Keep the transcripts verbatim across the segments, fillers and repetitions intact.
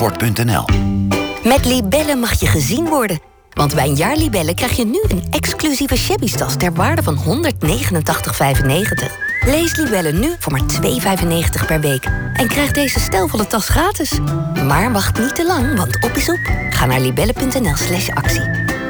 ford punt n l. Met Libellen mag je gezien worden. Want bij een jaar Libellen krijg je nu een exclusieve shabby-tas ter waarde van honderdnegenentachtig vijfennegentig. Lees Libellen nu voor maar twee vijfennegentig per week. En krijg deze stijlvolle tas gratis. Maar wacht niet te lang, want op is op. Ga naar libellen.nl slash actie.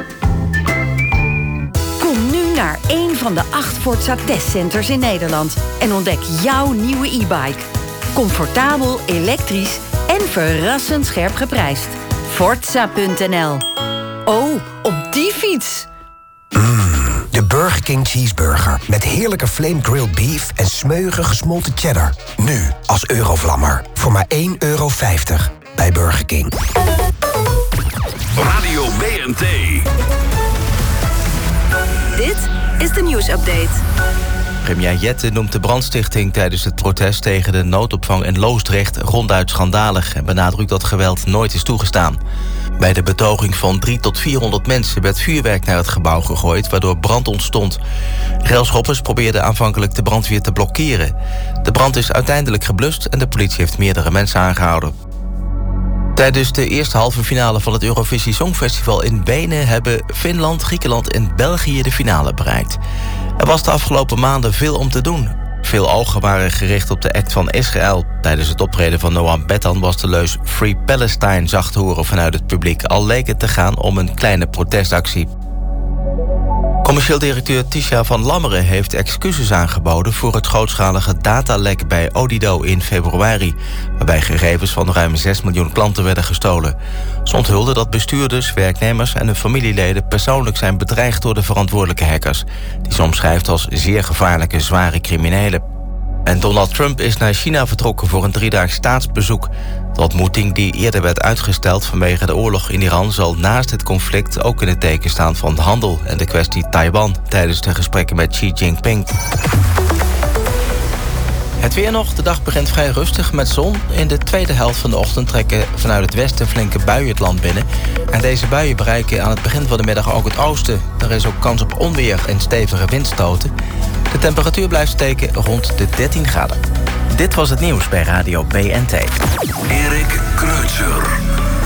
Kom nu naar één van de acht Forza testcenters in Nederland. En ontdek jouw nieuwe e-bike. Comfortabel, elektrisch en verrassend scherp geprijsd. Forza punt n l. Oh, op die fiets! Mm, de Burger King Cheeseburger. Met heerlijke flame grilled beef en smeuige gesmolten cheddar. Nu als Eurovlammer. Voor maar één euro vijftig bij Burger King. Radio B N T. Dit is de nieuwsupdate. Premier Jette noemt de brandstichting tijdens het protest tegen de noodopvang in Loosdrecht ronduit schandalig en benadrukt dat geweld nooit is toegestaan. Bij de betoging van driehonderd tot vierhonderd mensen werd vuurwerk naar het gebouw gegooid, waardoor brand ontstond. Railschoppers probeerden aanvankelijk de brandweer te blokkeren. De brand is uiteindelijk geblust en de politie heeft meerdere mensen aangehouden. Tijdens de eerste halve finale van het Eurovisie Songfestival in Wenen hebben Finland, Griekenland en België de finale bereikt. Er was de afgelopen maanden veel om te doen. Veel ogen waren gericht op de act van Israël. Tijdens het optreden van Noam Bethan was de leus Free Palestine zacht te horen vanuit het publiek, al leek het te gaan om een kleine protestactie. Commercieel directeur Tisha van Lammeren heeft excuses aangeboden voor het grootschalige datalek bij Odido in februari, waarbij gegevens van ruim zes miljoen klanten werden gestolen. Ze onthulde dat bestuurders, werknemers en hun familieleden persoonlijk zijn bedreigd door de verantwoordelijke hackers, die ze omschrijft als zeer gevaarlijke, zware criminelen. En Donald Trump is naar China vertrokken voor een driedaags staatsbezoek. De ontmoeting die eerder werd uitgesteld vanwege de oorlog in Iran zal naast het conflict ook in het teken staan van de handel en de kwestie Taiwan tijdens de gesprekken met Xi Jinping. Het weer nog. De dag begint vrij rustig met zon. In de tweede helft van de ochtend trekken vanuit het westen flinke buien het land binnen. En deze buien bereiken aan het begin van de middag ook het oosten. Er is ook kans op onweer en stevige windstoten. De temperatuur blijft steken rond de dertien graden. Dit was het nieuws bij Radio B N T. Erik Kreutzer.